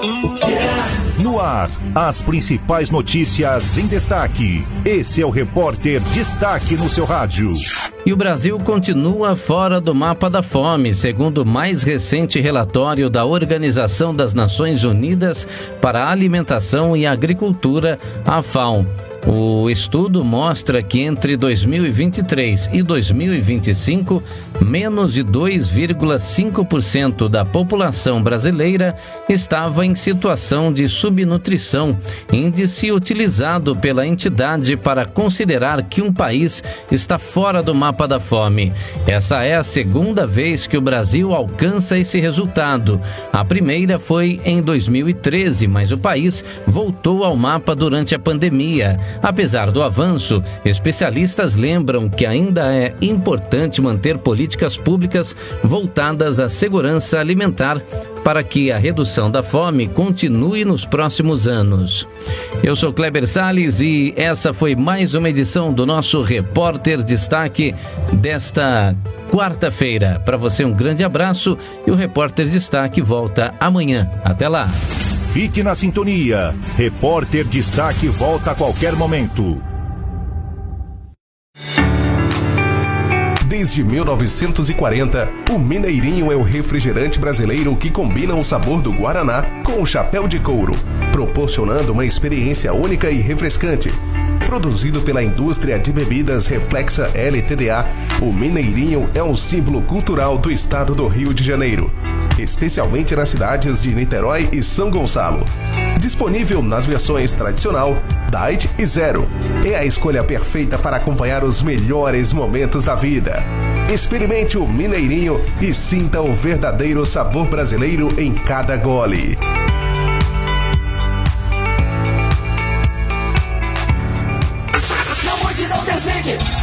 No ar, as principais notícias em destaque. Esse é o Repórter Destaque no seu rádio. E o Brasil continua fora do mapa da fome, segundo o mais recente relatório da Organização das Nações Unidas para a Alimentação e Agricultura, a FAO. O estudo mostra que entre 2023 e 2025, menos de 2,5% da população brasileira estava em situação de subnutrição, índice utilizado pela entidade para considerar que um país está fora do mapa da fome. Essa é a segunda vez que o Brasil alcança esse resultado. A primeira foi em 2013, mas o país voltou ao mapa durante a pandemia. Apesar do avanço, especialistas lembram que ainda é importante manter políticas públicas voltadas à segurança alimentar para que a redução da fome continue nos próximos anos. Eu sou Kleber Salles e essa foi mais uma edição do nosso Repórter Destaque desta quarta-feira. Para você um grande abraço e o Repórter Destaque volta amanhã. Até lá! Fique na sintonia. Repórter Destaque volta a qualquer momento. Desde 1940, o Mineirinho é o refrigerante brasileiro que combina o sabor do Guaraná com o chapéu de couro, proporcionando uma experiência única e refrescante. Produzido pela indústria de bebidas Reflexa LTDA, o Mineirinho é um símbolo cultural do estado do Rio de Janeiro, especialmente nas cidades de Niterói e São Gonçalo. Disponível nas versões tradicional, Diet e Zero. É a escolha perfeita para acompanhar os melhores momentos da vida. Experimente o Mineirinho e sinta o verdadeiro sabor brasileiro em cada gole. Não mude, não desligue.